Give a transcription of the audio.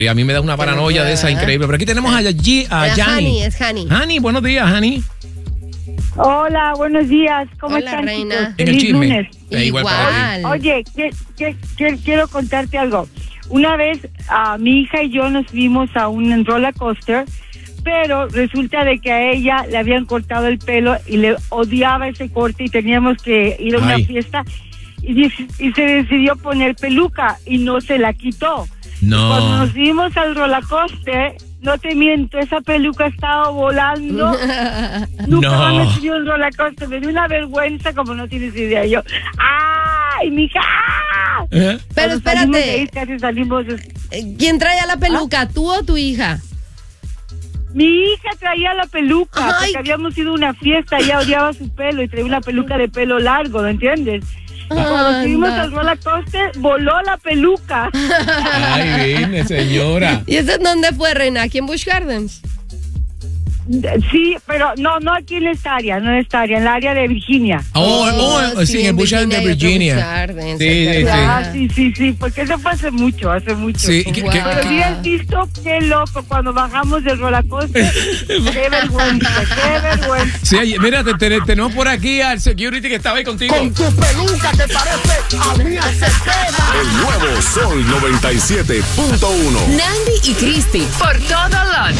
Y a mí me da una paranoia de esa increíble. Pero aquí tenemos a Yani. Es Hani. Hani, buenos días, Hani. Hola, buenos días. ¿Cómo Hola, están, reina. chicos? En el Feliz chisme. lunes. Igual para ti. Oye, quiero contarte algo. Una vez mi hija y yo nos fuimos a un roller coaster, pero resulta de que a ella le habían cortado el pelo y le odiaba ese corte y teníamos que ir a una fiesta y se decidió poner peluca y no se la quitó. No. Cuando nos fuimos al roller coaster, no te miento, esa peluca estaba volando. Nunca más me subí a un roller coaster, me dio una vergüenza como no tienes idea. Yo, ¡ay, mija! Pero espérate, Casi salimos. ¿quién traía la peluca, tú o tu hija? Mi hija traía la peluca, Ay. porque habíamos ido a una fiesta, ella odiaba su pelo y traía una peluca de pelo largo, ¿me entiendes? Y cuando subimos al roller coaster, voló la peluca. Ay, vine, señora. ¿Y ese en dónde fue, reina? ¿Aquí en Busch Gardens? Sí, pero no aquí en esta área, no en esta área, en la área de Virginia. Sí, en el Busch Gardens de Virginia. Sí, porque eso fue hace mucho. Sí, Pero hubieran visto qué loco cuando bajamos del roller coaster. Qué vergüenza. Sí, mira, tenemos por aquí al security que estaba ahí contigo. Con tu peluca que parece a mí se queda. El nuevo Sol 97.1. Nandy y Cristi por todo Lot.